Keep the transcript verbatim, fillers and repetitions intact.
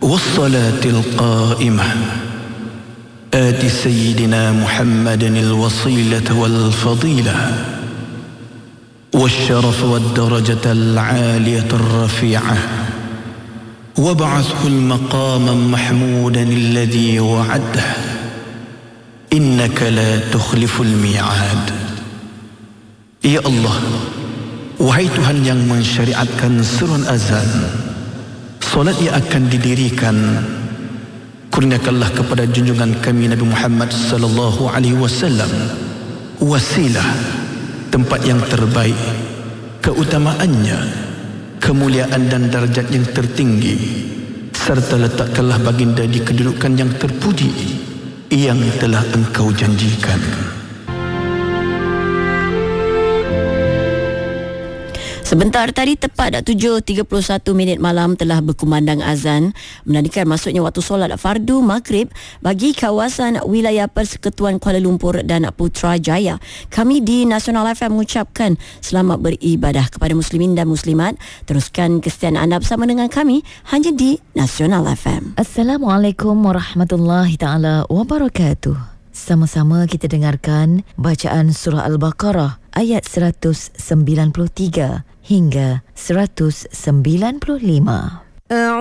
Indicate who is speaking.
Speaker 1: والصلاة القائمة آت سيدنا محمد الوصيلة والفضيلة والشرف والدرجة العالية الرفيعة وابعثه المقاما محمودا الذي وعده إنك لا تخلف الميعاد. Ya Allah, wahai Tuhan yang mensyariatkan seruan azan, solat yang akan didirikan, kurniakanlah kepada junjungan kami Nabi Muhammad sallallahu alaihi wasallam wasilah, tempat yang terbaik, keutamaannya, kemuliaan dan darjat yang tertinggi, serta letakkanlah baginda di kedudukan yang terpuji yang telah engkau janjikan.
Speaker 2: Sebentar tadi tepat tujuh tiga puluh satu minit malam telah berkumandang azan menandakan masuknya waktu solat fardu maghrib bagi kawasan wilayah Persekutuan Kuala Lumpur dan Putrajaya. Kami di Nasional F M mengucapkan selamat beribadah kepada muslimin dan muslimat. Teruskan kesetiaan anda bersama dengan kami hanya di Nasional F M.
Speaker 3: Assalamualaikum warahmatullahi taala wabarakatuh. Sama-sama kita dengarkan bacaan surah Al-Baqarah ayat seratus sembilan puluh tiga hingga seratus sembilan puluh lima.